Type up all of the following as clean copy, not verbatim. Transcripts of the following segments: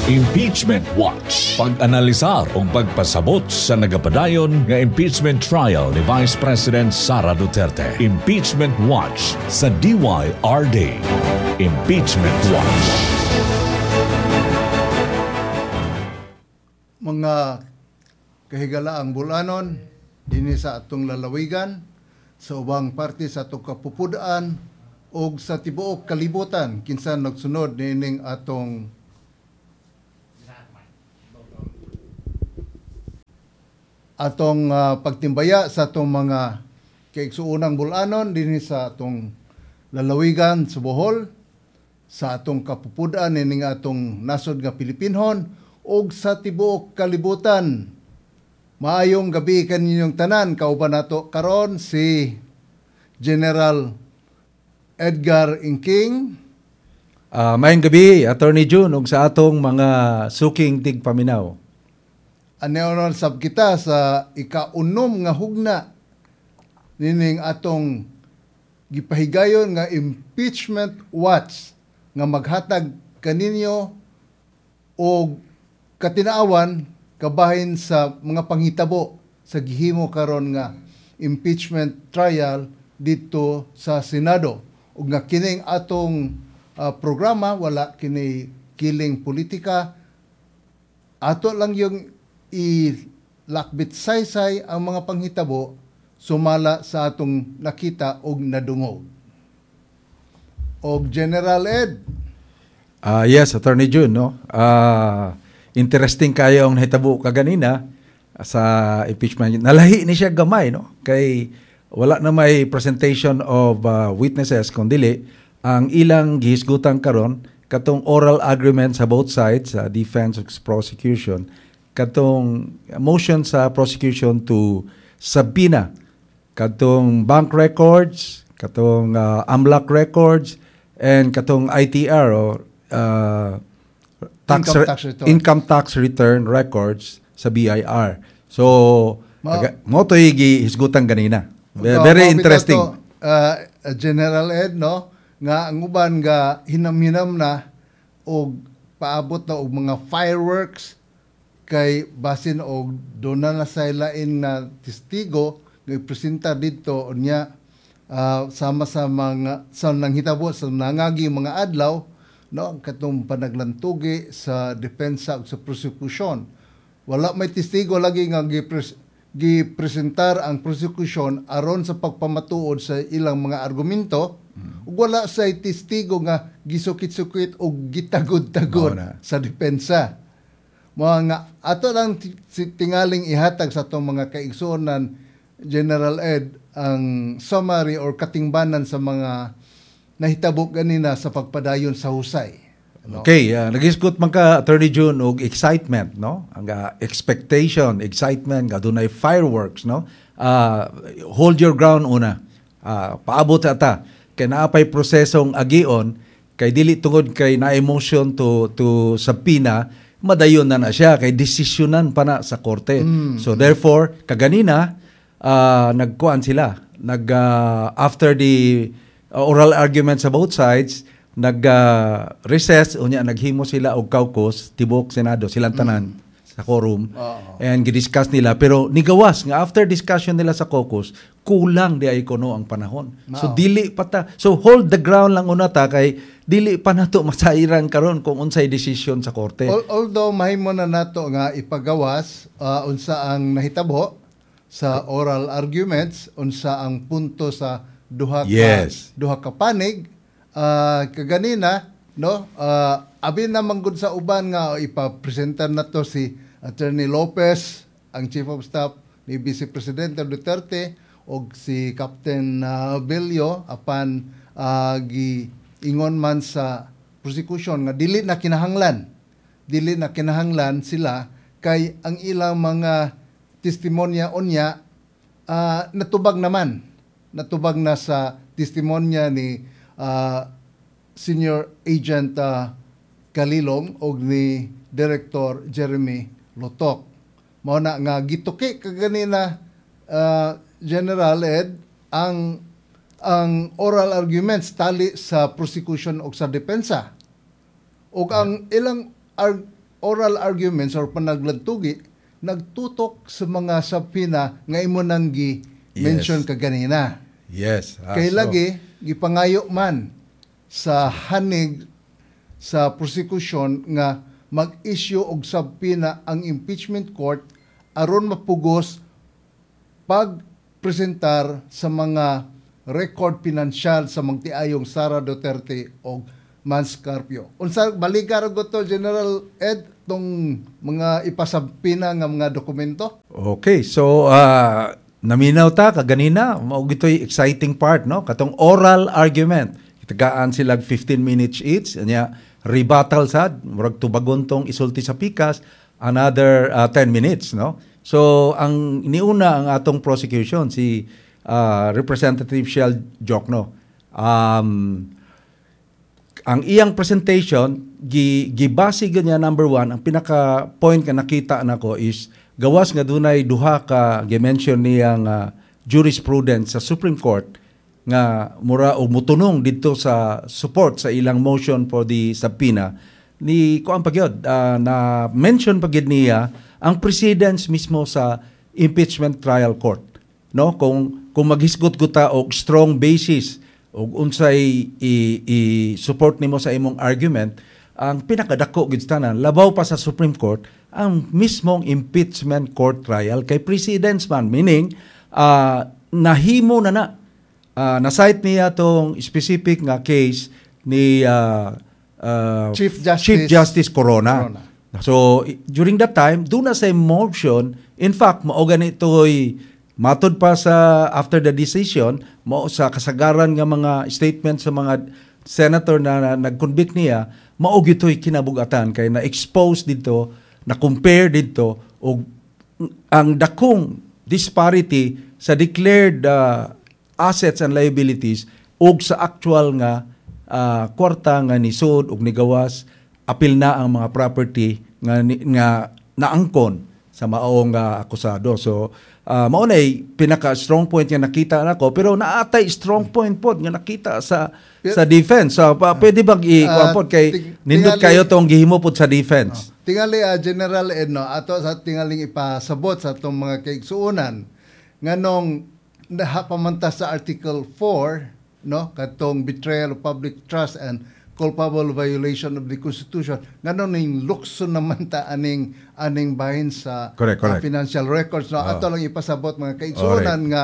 Impeachment Watch. Pag-analisar o pagpasabot sa nagapadayon nga impeachment trial ni Vice President Sara Duterte. Impeachment Watch sa DYRD. Impeachment Watch. Mga kahigalaang bulanon, dinhi sa atong lalawigan, sa ubang parte sa atong kapupudaan, o sa tibuok kalibutan, kinsa nagsunod nining atong pagtimbaya sa atong mga kaigsuunang bulanon dinhi sa atong lalawigan sa Bohol, sa atong kapupudaan nining atong nasod nga Pilipinhon, ug sa tibuok kalibutan. Maayong gabi kaninyong tanan, kauban nato karon si General Edgar Ingking. Mayong gabi, Attorney June, ug sa atong mga suking tigpaminaw. Aneonon sab kita sa ikaunom nga hugna nining atong gipahigayon nga impeachment watch nga maghatag kaninyo og katinaawan kabahin sa mga panghitabo sa gihimo karon nga impeachment trial dito sa Senado. Ug nga kining atong programa wala kini kiling politika, ato lang yung ilakbit saysay ang mga panghitabo sumala sa atong nakita og nadungog. Og General Ed. Yes, Attorney June, no? Interesting kayo ang nahitabo kaganina sa impeachment. Nalahi ni siya gamay, no? Kay wala na may presentation of witnesses kundi ang ilang gihisgutan karon katong oral agreement sa both sides, sa defense ug prosecution, katong motion sa prosecution to subpoena katong bank records, katong AMLAC records, and katong ITR o income tax return records sa BIR. So, mo to gihisgutan ganina. Very interesting. General Ed, no? Nga ang uban nga hinam-hinam na og paabot na og mga fireworks kay basin og doon na sa lain na testigo nga ipresenta dito niya sama sa mga sa nanghitabo sa nangagi mga adlaw, no, katong panaglantugi sa depensa ug sa prosecution. Wala may testigo lagi nga gipresentar ang prosecution aron sa pagpamatuod sa ilang mga argumento, ug wala sa testigo nga gisukit-sukit og gitagod-tagod sa depensa. Mga ato lang tingaling ihatag sa itong mga kaigsuonan, General Ed, ang summary or katingbanan sa mga nahitabok ganina sa pagpadayon sa husay. No? Okay, nag-isgot man ka, Attorney June, og excitement, no? Ang expectation, excitement, adunay fireworks, no? Hold your ground una. Paabot ata kay naapay prosesong agion kay dili tungod kay na emotion to subpoena, madayon na siya kay desisyonan pa na sa korte. So therefore kaganina nagkuan sila after the oral argument sa both sides, recess unya naghimo sila og caucus tibok Senado silang tanan sa quorum, and gidiscuss nila, pero nigawas nga after discussion nila sa caucus kulang di ay kuno ang panahon. So dili pa ta, so hold the ground lang una ta kay dili pa nato masairan karon kung unsay desisyon sa korte. Although mahimo na nato nga ipagawas unsa ang nahitabo sa oral arguments, unsa ang punto sa duha ka panig, kaganina, no, abin na manggod sa uban nga ipapresentar nato si Attorney Lopez, ang Chief of Staff ni Vice Presidente Duterte, og si Captain Bello apan giingon man sa prosecution nga dili na kinahanglan sila kay ang ilang mga testimonya unya natubag na sa testimonya ni Senior Agent Kalilong og ni Director Jeremy Lotok. Mao na nga gituki kaganina, General Ed, ang oral arguments tali sa prosecution o sa depensa. O ang ilang oral arguments or panagladtugi nagtutok sa mga subpoena nga imo nang gi-mention kaganina. Yes. Kay lagi gipangayo man sa hanig sa prosecution nga mag-issue og subpoena ang impeachment court aron mapugos pagpresentar sa mga record pinansyal sa magtiayong Sara Duterte o Mans Carpio. Unsa balikan ra to General Ed tong mga ipasabpina nga mga dokumento? Okay, so naminaw ta kaganina, mao gitoy exciting part, no? Katong oral argument. Itagaan silag 15 minutes each, anya rebuttal sad, murag tubagon tong isulti sa pikas, another 10 minutes, no? So ang iniuna ang atong prosecution si Representative Shell Jokno. Ang iyang presentation gibase niya number one, ang pinaka point nga nakita nako is gawas nga dunay duha ka gi-mention niyang jurisprudence sa Supreme Court nga mura og mutunong didto sa support sa ilang motion for the subpoena ni kuan pagyod na mention pagyud niya ang precedents mismo sa impeachment trial court, no? Kung maghisgot ta og strong basis ug unsay i-support nimo sa imong argument, ang pinakadako gid tanan labaw pa sa Supreme Court ang mismong impeachment court trial kay precedents man, meaning nahimo na na-cite niya tong specific nga case ni Chief Justice Corona. So during that time do na say motion, in fact mao ganitoy matod pa sa after the decision mo sa kasagaran nga mga statement sa mga senator na nag-convict niya, mao gitoy kinabug-atan kay na-expose dito, na-compare dito og ang dakong disparity sa declared assets and liabilities og sa actual nga kwarta nga nisod og nigawas, apil na ang mga property nga naangkon sa maong akusado. So mao nay pinaka strong point nga nakita nako, pero naatay strong point pod nga nakita sa defense. So pwede bang i-kuan kay nindot kayo tong gihimo pod sa defense. Tingali General Edno ato sa tingaling ipasabot sa atong mga kaigsuonan nganong pamanta sa Article 4, no, katong betrayal of public trust and culpable violation of the Constitution, nganon ning lukso naman ta aning bahin sa correct. Financial records, no. Ato lang ipasabot mga kaigsuonan nga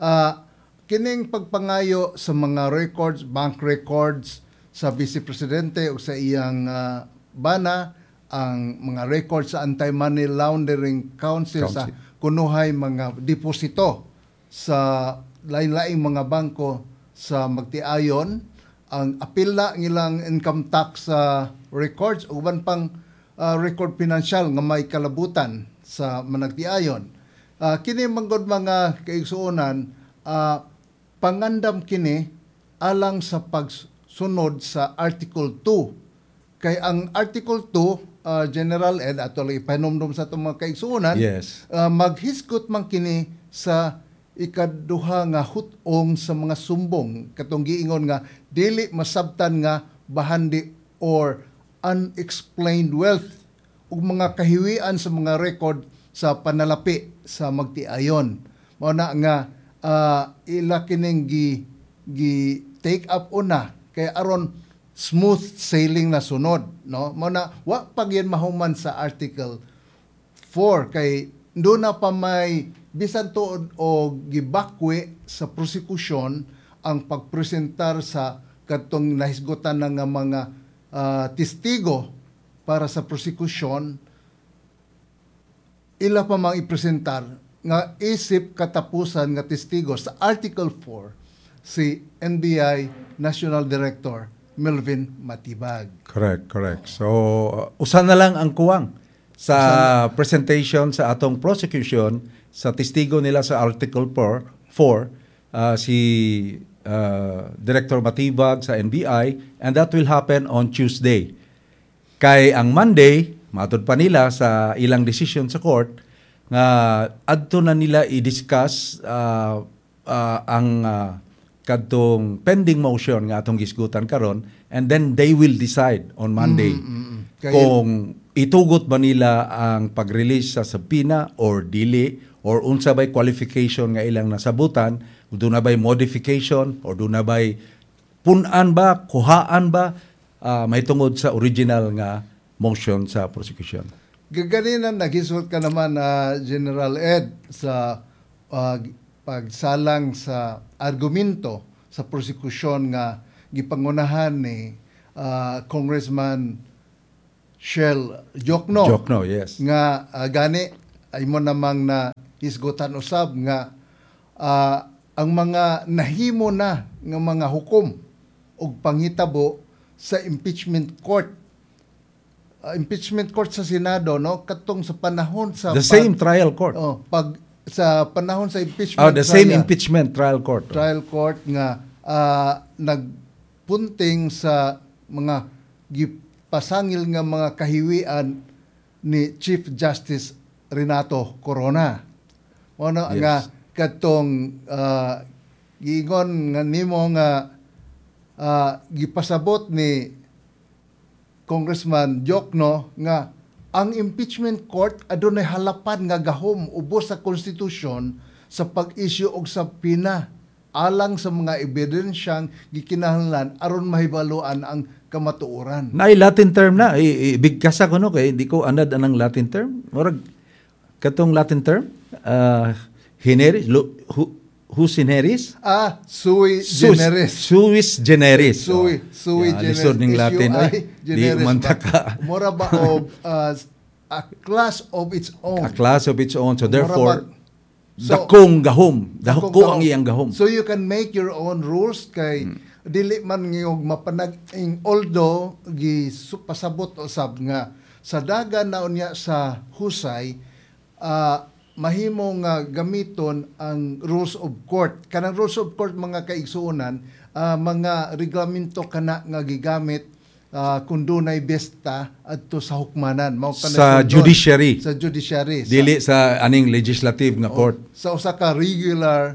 kining pagpangayo sa mga records, bank records sa Vice Presidente o sa iyang bana, ang mga records sa Anti-Money Laundering Council sa kunuhay mga deposito sa lain-laing mga bangko sa magtiayon, ang apil na ilang income tax records o uban pang record financial nga may kalabutan sa managtiayon. Kini manggod mga kaigsuonan, pangandam kini alang sa pagsunod sa Article 2. Kay ang Article 2, General Ed, ato lang ipahinumdum sa itong mga kaigsuonan, yes. Maghisgot man kini sa ikaduha nga hutong sa mga sumbong, katong giingon nga dili masabtan nga bahandi or unexplained wealth ug mga kahiwian sa mga record sa panalapi sa magtiayon. Mao na nga ila kining gi take up una kay aron smooth sailing na sunod, no? Mao na wa pagyan mahuman sa Article 4 kay doon na pa may bisan tuod o gibakwe sa prosecution ang pagpresentar sa katong nahisgotan ng mga testigo para sa prosecution, ila pa mang ipresentar nga isip katapusan nga testigo sa Article 4 si NBI National Director Melvin Matibag. Correct. So usan na lang ang kuwang sa presentation sa atong prosecution sa testigo nila sa Article 4, si Director Matibag sa NBI, and that will happen on Tuesday. Kay ang Monday, matod pa nila sa ilang decision sa court, nga adto na nila i-discuss ang kadtong pending motion nga atong gisgutan karon, and then they will decide on Monday kung itugot ba nila ang pag-release sa subpoena or dili, or unsa bay qualification nga ilang nasabutan, doon na bay modification or doon na bay punan ba, kuhaan ba, may tungod sa original nga motion sa prosecution. Gaganina naghisot ka naman General Ed sa pagsalang sa argumento sa prosecution nga gipangunahan ni Congressman Shell Jokno. Jokno, yes. Nga gani ay mo namang na isgutan usab nga ang mga nahimo na nga mga hukom og panghitabo sa impeachment court sa Senado, no, katong sa panahon sa The same trial court. Sa panahon sa impeachment the same impeachment trial court. Trial court nga nagpunting sa mga gipasangil nga mga kahiwian ni Chief Justice Renato Corona. Ano Yes. nga katong giingon nga nimo nga gipasabot ni Congressman Jokno nga ang impeachment court adunay halapan nga gahom ubos sa konstitusyon sa pag-issue og subpoena alang sa mga ebidensyang gikinahanglan aron mahibaluan ang kamatuoran. Naay Latin term na, bigkasa ko no kay di ko anad anang Latin term. Murag katong Latin term, generis, whos generis? Sui generis. Suis generis. Sui generis. Lisod ning Latin ay di umanta ka. Mura ba og a class of its own. A class of its own. So therefore, So, dakong gahom. Dako ang iyang gahom. So you can make your own rules kay dili man ngayong mapanag although pasabot usab nga sa dagan na unya sa husay mahimo nga gamiton ang rules of court. Kanang rules of court mga kaigsuonan, mga reglamento kana nga gigamit kung dunay besta adto sa hukmanan. Sa judiciary. Sa judiciary. Dili sa aning legislative nga court. Sa usa ka regular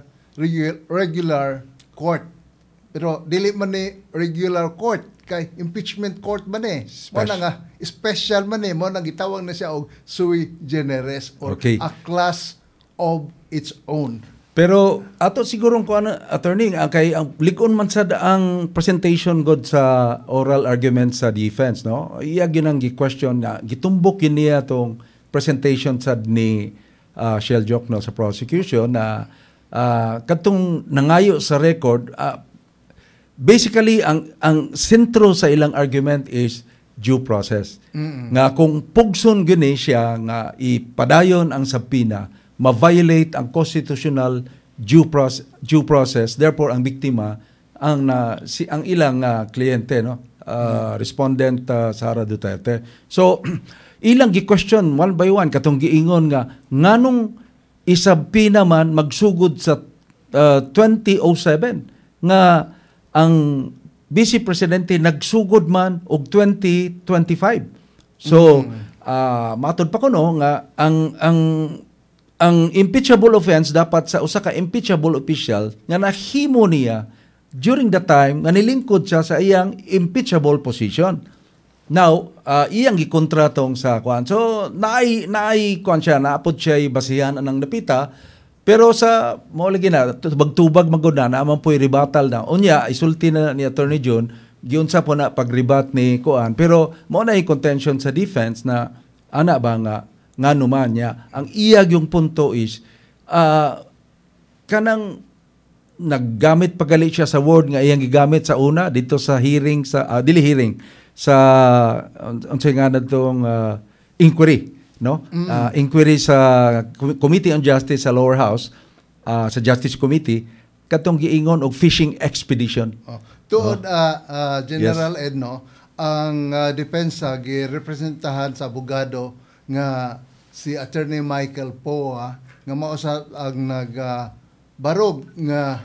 court. Pero dili man ni regular court kay impeachment court man mo na nga special man mo nang gitawag na siya og sui generis or a class of its own. Pero ato siguro ko attorney kay ang lig-on man sad ang presentation god sa oral argument sa defense, no? Iya ginang gi-question na gitumbok niya tong presentation sad ni Shell Jokno sa prosecution na kadtong nangayo sa record, basically ang sentro sa ilang argument is due process. Nga kung pugson gini siya nga ipadayon ang subpoena, ma-violate ang constitutional due process, therefore ang biktima ang ilang kliyente, no, respondent Sara Duterte. So ilang gi-question one by one katong giingon nga nganong isubpoena man magsugod sa 2007 nga ang Vice Presidente nagsugod man og 2025. So matod pa ko no nga ang impeachable offense dapat sa usa ka impeachable official nga nahimo niya during the time nga nilingkod siya sa iyang impeachable position. Now, iyang gikontratong sa kuan. So naay kuan siya naapod siya basihan anang napita, pero sa mao lagi na tubag-tubag magud na amang puy rebuttal na. Unya isulti na ni Attorney John giunsa po na pagrebat ni kuan, pero mao na contention sa defense na ana ba nga naman niya. Ang iyag yung punto is, kanang naggamit pagali siya sa word nga iyang gigamit sa una, dito sa hearing, dili hearing, sa, unsay nga na itong inquiry, no? Inquiry sa Committee on Justice sa lower house, sa Justice Committee, katong giingon og fishing expedition. Tuod, General yes. Edno, ang depensa girepresentahan sa abogado nga si Attorney Michael Poa nga mao sa ang nagbarog nga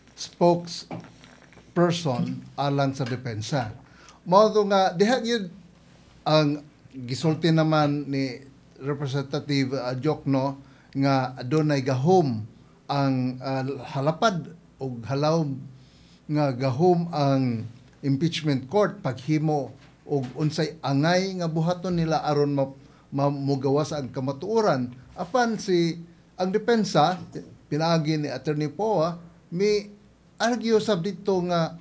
spokesperson alang sa depensa. Mao nga diha gyud ang gisulti naman ni Representative Jokno nga adunay gahom ang halapad og halawom nga gahom ang impeachment court paghimo ug unsay angay nga buhaton nila aron mamugawas ang kamatuoran. Apan ang depensa pinaagi ni Attorney Poa mi argue sab dito nga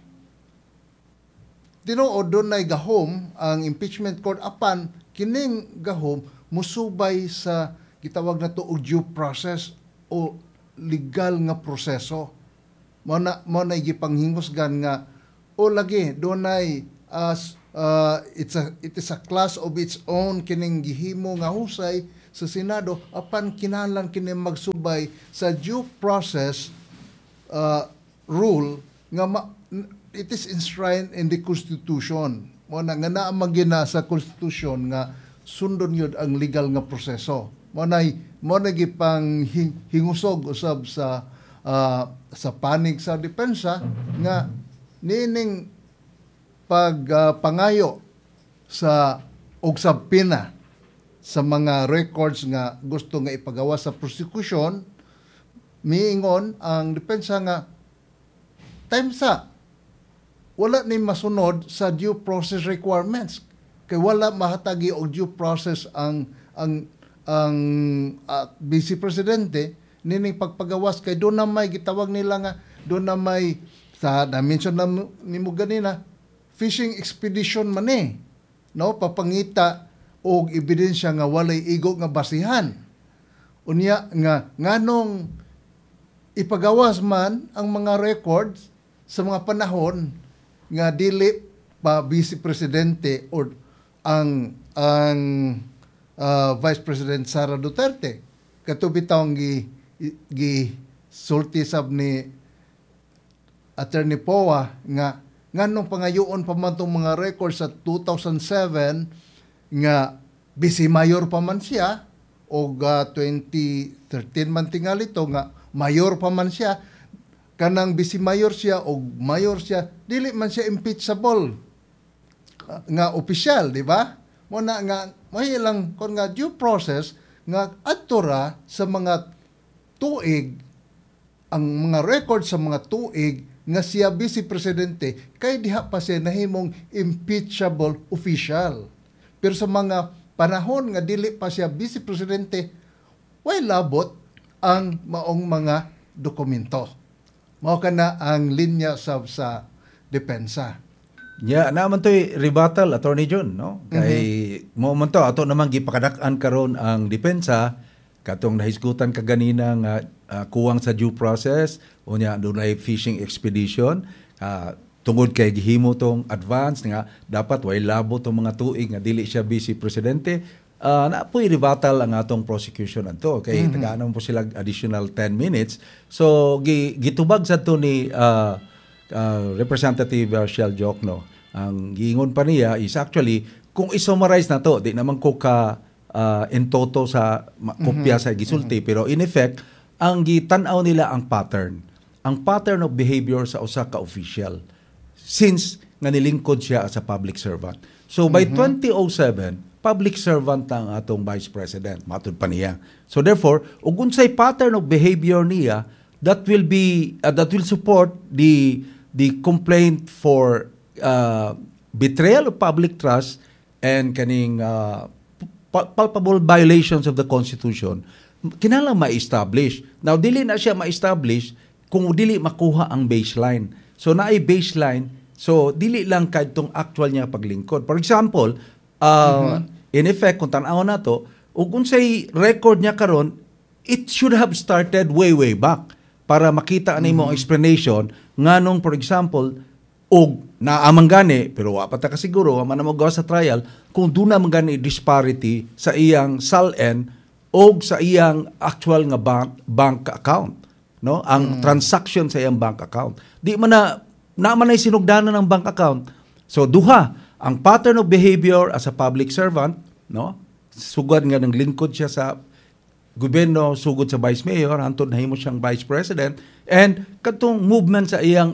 tinuod dunay gahom ang impeachment court apan kining gahom musubay sa gitawag na to og due process o legal nga proseso. Mo na gipanghingusgan nga o lagi dunay it is a class of its own kining gihimo nga husay sa Senado apan kinahanglan kini magsubay sa due process rule nga it is enshrined in the Constitution. Mo na nga naa magina sa Constitution nga sundon yun ang legal nga proseso. Mo na gipang hingusog usab sa panig sa depensa nga nining pagpangayo sa og sabpina sa mga records nga gusto nga ipagawa sa prosecution, miingon ang depensa nga time sa wala ni masunod sa due process requirements kay wala mahatagi og due process ang Vice Presidente nining pagpagawas kay doon na may gitawag nila nga doon na may sa na-mention na nimo ganina fishing expedition man no papangita og ebidensya nga walay igo nga basihan unya nga nganong ipagawas man ang mga records sa mga panahon nga dili pa Vice Presidente o ang Vice President Sara Duterte katubitawng sulti sab ni Attorney Poa nga nganong pangayoon pa man tong mga records sa 2007 nga Vice Mayor pa man siya o 2013 man tingali to nga mayor pa man siya kanang Vice Mayor siya o mayor siya dili man siya impeachable nga opisyal, di ba? Mo na nga may lang kon nga due process nga adtora sa mga tuig ang mga record sa mga tuig nga siya Vice Presidente kay diha pa siya nahimong impeachable official. Pero sa mga panahon nga dili pa siya Vice Presidente, way labot ang maong mga dokumento. Mao kana ang linya sa depensa. Naman to'y rebuttal, Attorney John, no? Kay mo man to ato namang gipakadak-an karon ang depensa katong nahisgutan kaganina nga kuwang sa due process unya dunay fishing expedition tungod kay gihimo tong advance nga dapat way labo tong mga tuig nga dili siya Vice Presidente. Napoy rebuttal ang atong prosecution adto kay tagaanon po sila additional 10 minutes. So gitubag sa to ni Representative Shell Jokno. Ang giingon pa niya is actually kung i-summarize na to, di naman ko in toto sa kopya sa gisulti, pero in effect ang gitanaw nila ang pattern of behavior sa usa ka official since nga nilingkod siya as a public servant. So by 2007 public servant ang atong Vice President, matud pa niya. So therefore, ug unsay pattern of behavior niya that will support the complaint for betrayal of public trust and kaning palpable violations of the Constitution, kinahanglan ma-establish. Now, dili na siya ma-establish kung dili makuha ang baseline. So, naay baseline, so dili lang kadtong actual niya paglingkod. For example, in effect, kung tanaw na to, ug unsay record niya karon, it should have started way back para makita nimo ang explanation nganong, for example, og naamang gani, pero wa pa ta kasiguro, wa man mo gawa sa trial, kung doon naman gani disparity sa iyang SALN o sa iyang actual nga bank account. No? Ang transaction sa iyang bank account. Di man naman ay sinugdanan ng bank account. So, duha, ang pattern of behavior as a public servant, no? Sugad nga ng lingkod siya sa gobyerno, sugod sa Vice Mayor, hantod nahimo siyang Vice President, and katong movement sa iyang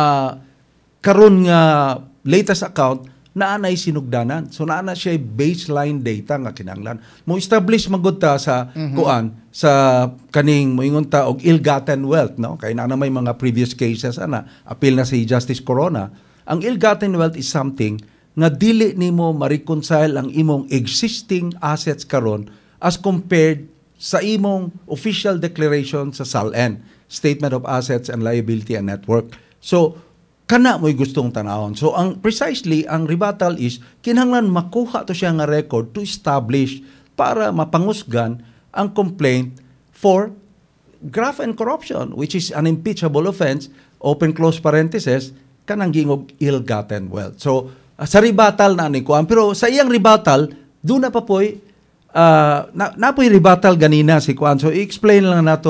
karon nga latest account naanay sinugdanan. So naana siya baseline data nga kinahanglan. Mo establish magud ta sa kuan sa kaning moingon ta og ill-gotten wealth, no? Kay naana may mga previous cases ana appeal na si Justice Corona. Ang ill-gotten wealth is something nga dili nimo ma-reconcile ang imong existing assets karon as compared sa imong official declaration sa SALN, Statement of Assets and Liability and Network. So, kana mo'y gustong tanawon. So, precisely, ang rebuttal is, kinahanglan makuha to siya nga record to establish para mapangusgan ang complaint for graft and corruption, which is an impeachable offense, open close parenthesis, kanang gingog ill-gotten wealth. So, sa rebuttal na ni Kuan, pero sa iyang rebuttal, doon na pa po'y, napo'y rebuttal ganina si Kuan. So, i-explain lang nato